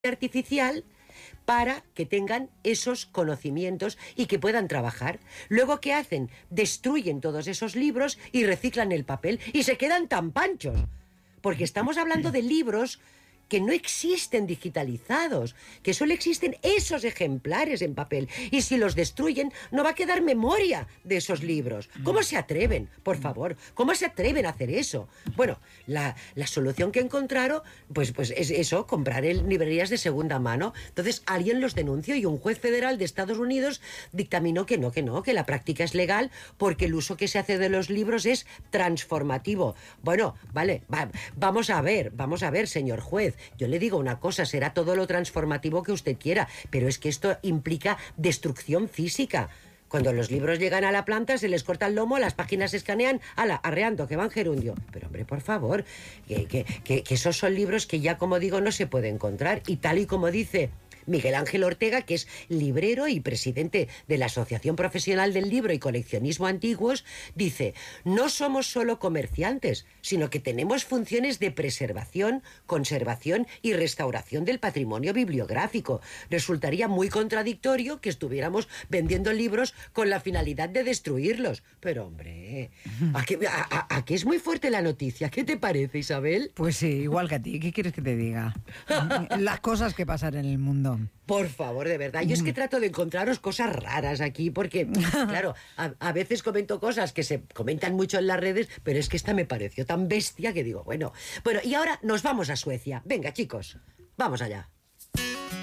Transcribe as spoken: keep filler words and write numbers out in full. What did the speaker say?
artificial para que tengan esos conocimientos y que puedan trabajar. Luego, ¿qué hacen? Destruyen todos esos libros y reciclan el papel y se quedan tan panchos. Porque estamos hablando de libros que no existen digitalizados, que solo existen esos ejemplares en papel. Y si los destruyen, no va a quedar memoria de esos libros. ¿Cómo se atreven, por favor? ¿Cómo se atreven a hacer eso? Bueno, la, la solución que encontraron, pues, pues es eso, comprar en librerías de segunda mano. Entonces, alguien los denunció y un juez federal de Estados Unidos dictaminó que no, que no, que la práctica es legal porque el uso que se hace de los libros es transformativo. Bueno, vale, va, vamos a ver, vamos a ver, señor juez. Yo le digo una cosa, será todo lo transformativo que usted quiera, pero es que esto implica destrucción física. Cuando los libros llegan a la planta, se les corta el lomo, las páginas se escanean, ala, arreando, que van gerundio. Pero hombre, por favor, que, que, que, que esos son libros que ya, como digo, no se puede encontrar. Y tal y como dice Miguel Ángel Ortega, que es librero y presidente de la Asociación Profesional del Libro y Coleccionismo Antiguos, dice: no somos solo comerciantes, sino que tenemos funciones de preservación, conservación y restauración del patrimonio bibliográfico. Resultaría muy contradictorio que estuviéramos vendiendo libros con la finalidad de destruirlos. Pero hombre, ¿a qué, a, a, a qué es muy fuerte la noticia? ¿Qué te parece, Isabel? Pues sí, igual que a ti. ¿Qué quieres que te diga? Las cosas que pasan en el mundo. Por favor, de verdad. Yo es que trato de encontraros cosas raras aquí porque, claro, a, a veces comento cosas que se comentan mucho en las redes, pero es que esta me pareció tan bestia que digo, bueno. Bueno, y ahora nos vamos a Suecia. Venga, chicos, vamos allá.